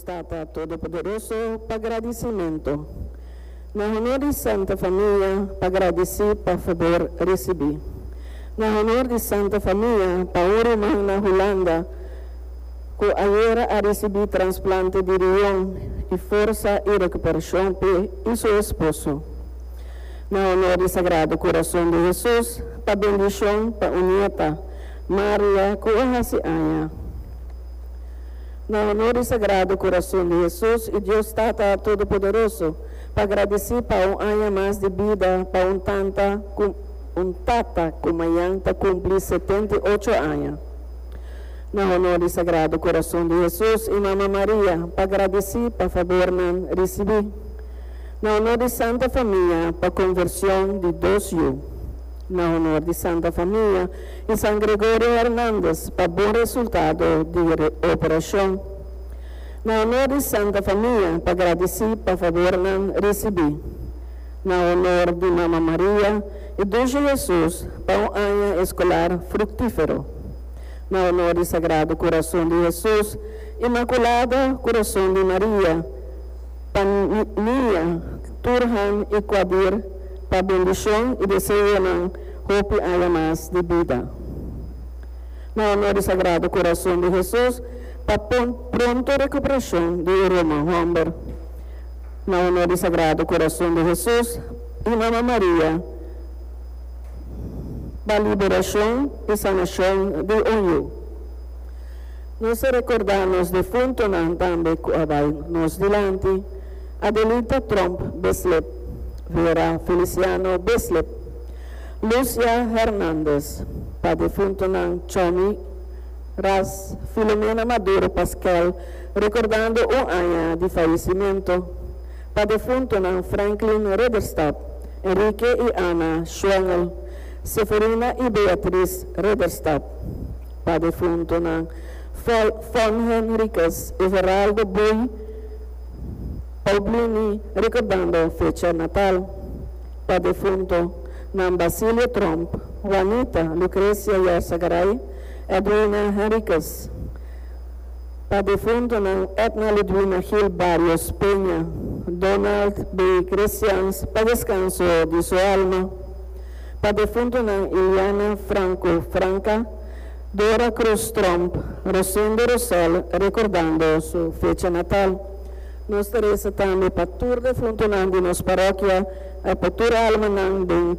Tata Todo-Poderoso, para agradecimento. Na honor de Santa Família, para agradecer, para favor, receber. Na honor de Santa Família, para ouro irmão na Holanda, que agora a receber transplante de riñón e força e recuperação e seu esposo. Na honor do Sagrado Coração de Jesus, para bendição para a nieta, Maria, que se anha. Na honor do Sagrado Coração de Jesus e Deus Tata Todo-Poderoso, para agradecer para um ano mais de vida, para tata como está cumprir 78 anos. Na honor do Sagrado Coração de Jesus e Mamãe Maria, para agradecer, para favor, não receber. Na honor de Santa Família, para conversão de 2 Na honor de Santa Família e São Gregório Hernández, para bom resultado de operação. Na honor de Santa Família, para agradecer, para favor, não receber. Na honor de Mamãe Maria e do Jesus, para um ano escolar frutífero. Na honor do Sagrado Coração de Jesus, Imaculada Coração de Maria, para Nia, Turhan e Quadir, para bendição e desejo hope haya mais de vida. Na honor do Sagrado Coração de Jesus, para pronta recuperação de Roman Humber. Na honor do Sagrado Coração de Jesus e Mamãe Maria, para liberação e sanação de Onho. Nós recordamos defunto também que vai nos delante, Adelita Trump Beslep, Vera Feliciano Beslep, Lúcia Hernández, para defunto Chomi Ras, Filomena Maduro Pascal, recordando ano de falecimento, para defunto Franklin Rederstad, Enrique e Ana Schwengel, Seferina e Beatriz Rederstad, para defunto Von Henriquez, Everaldo Bui, Paulini, recordando fecha natal, para defunto Basílio Trump, Juanita, Lucrecia Yarsagaray, Edwina Henriquez, para defunto Etna Ludwina Gil Barrios Peña, Donald B. Christians, para descanso de sua alma, para defunto Iliana Franco Franca, Dora Cruz Trump, Rosendo Rosel, recordando sua fecha natal. Nós teremos também para todos os defuntos de nossa paróquia, a para toda a alma bem